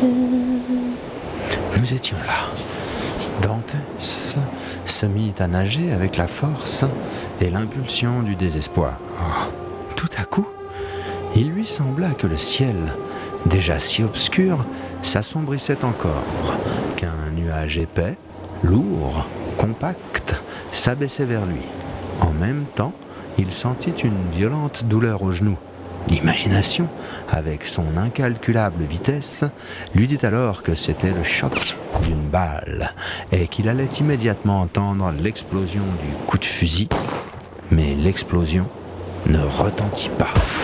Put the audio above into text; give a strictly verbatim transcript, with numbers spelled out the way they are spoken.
Nous étions là. Dantès se mit à nager avec la force et l'impulsion du désespoir. Tout à coup, il lui sembla que le ciel, déjà si obscur, s'assombrissait encore, qu'un nuage épais, lourd, compact, s'abaissait vers lui. En même temps, il sentit une violente douleur au genou. L'imagination, avec son incalculable vitesse, lui dit alors que c'était le choc d'une balle et qu'il allait immédiatement entendre l'explosion du coup de fusil, mais l'explosion ne retentit pas.